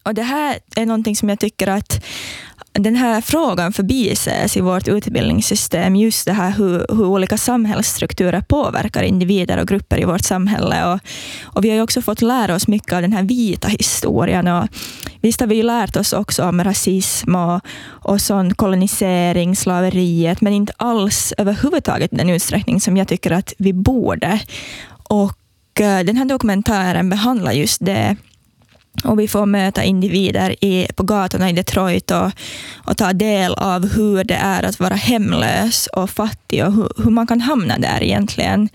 Och det här är någonting som jag tycker att den här frågan förbises i vårt utbildningssystem, just det här hur olika samhällsstrukturer påverkar individer och grupper i vårt samhälle. Och vi har ju också fått lära oss mycket av den här vita historien. Och visst har vi lärt oss också om rasism och sån kolonisering, slaveriet, men inte alls överhuvudtaget den utsträckning som jag tycker att vi borde. Och den här dokumentären behandlar just det. Och vi får möta individer på gatorna i Detroit och ta del av hur det är att vara hemlös och fattig och hur man kan hamna där egentligen.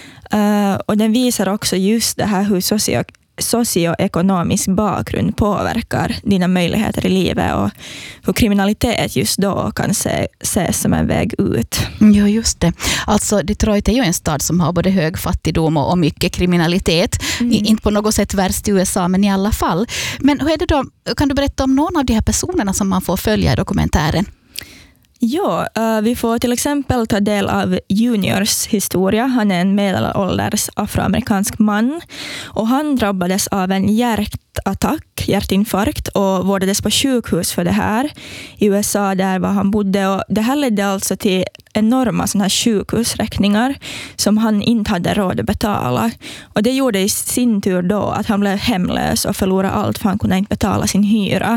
Och den visar också just det här hur socioekonomisk bakgrund påverkar dina möjligheter i livet och hur kriminalitet just då kan ses som en väg ut. Ja, just det. Alltså Detroit är ju en stad som har både hög fattigdom och mycket kriminalitet. Inte på något sätt värst i USA, men i alla fall. Men hur är det då? Kan du berätta om någon av de här personerna som man får följa i dokumentären? Ja, vi får till exempel ta del av Juniors historia. Han är en medelålders afroamerikansk man och han drabbades av en hjärtinfarkt och vårdades på sjukhus för det här i USA där var han bodde. Och det här ledde alltså till enorma såna här sjukhusräkningar som han inte hade råd att betala. Och det gjorde i sin tur då att han blev hemlös och förlorade allt för han kunde inte betala sin hyra.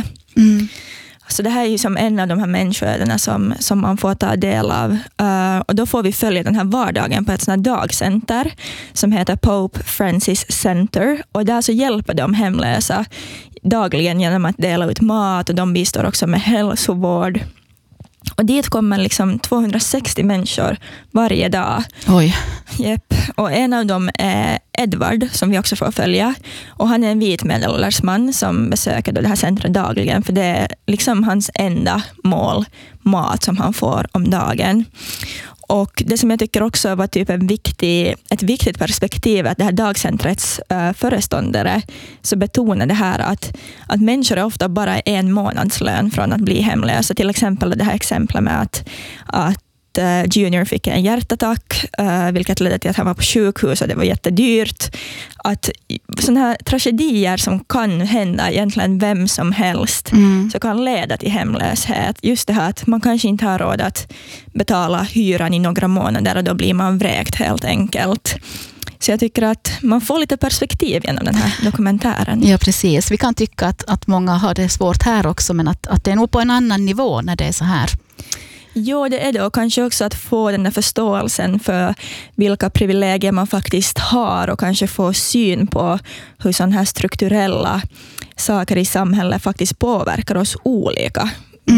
Så det här är ju som en av de här människoödena som man får ta del av. Och då får vi följa den här vardagen på ett sånt här dagcenter som heter Pope Francis Center. Och där så hjälper de hemlösa dagligen genom att dela ut mat och de bistår också med hälsovård. Och dit kommer liksom 260 människor varje dag. Oj. Yep. Och en av dem är Edward som vi också får följa. Och han är en vit medelålders man som besöker det här centret dagligen. För det är liksom hans enda mål, mat som han får om dagen. Och det som jag tycker också var typ ett viktigt perspektiv är att det här dagcentrets föreståndare så betonar det här att människor är ofta bara en månadslön från att bli hemlösa. Till exempel det här exemplet med att Junior fick en hjärtattack vilket ledde till att han var på sjukhus och det var jättedyrt. Att sådana här tragedier som kan hända egentligen vem som helst så kan leda till hemlöshet. Just det här att man kanske inte har råd att betala hyran i några månader och då blir man vräkt helt enkelt. Så jag tycker att man får lite perspektiv genom den här dokumentären. Ja, precis. Vi kan tycka att många har det svårt här också men att det är nog på en annan nivå när det är så här. Jo, det är det. Och kanske också att få den här förståelsen för vilka privilegier man faktiskt har och kanske få syn på hur sådana här strukturella saker i samhället faktiskt påverkar oss olika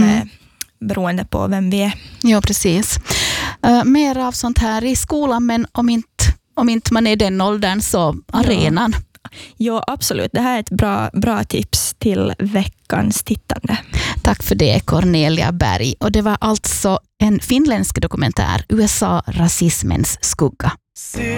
beroende på vem vi är. Ja, precis. Mer av sånt här i skolan, men om inte man är den åldern så arenan. Ja, absolut. Det här är ett bra tips till veckans tittande. Tack för det, Cornelia Berg. Och det var alltså en finländsk dokumentär, USA, rasismens skugga.